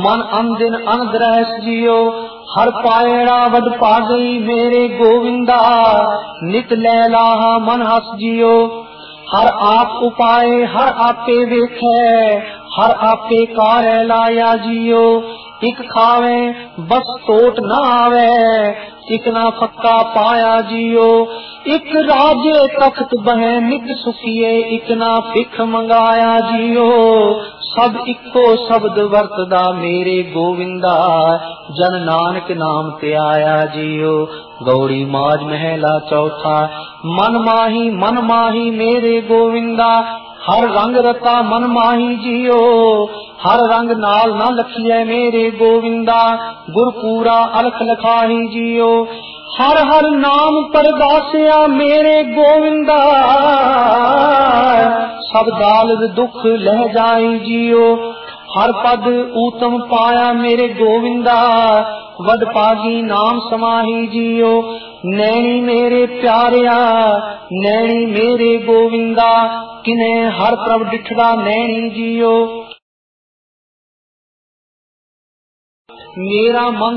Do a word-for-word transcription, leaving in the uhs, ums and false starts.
मन अनदिन अनद रहस जियो। हर पायड़ा वड पा गई मेरे गोविंदा, नित लैलाहा मन हस जियो। हर आप उपाय हर आपे वेखे, हर आपे कार लाया जियो। इक खावे बस टोट न आवे, इक ना फक्का पाया जियो। इक राजे तख्त बहे नित सुखिए, इक ना भिख मंगाया जियो। सब इको शब्द वरतदा मेरे गोविंदा, जन नानक नाम ते आया जियो। गौड़ी माज महला चौथा। मन माही मन माही मेरे गोविंदा, हर रंग रता मन माही जियो। हर रंग नाल न लखिए मेरे गोविंदा, गुरपूरा अलख लखाही जियो। हर हर नाम परदासिया मेरे गोविंदा, सब दालद दुख लह जाई जियो। हर पद ऊतम पाया मेरे गोविंदा, वड पागी नाम समाही जियो। नैनी मेरे प्यारिया नैनी मेरे गोविंदा, किने हर प्रभ डिठड़ा नैनी जियो। मेरा मन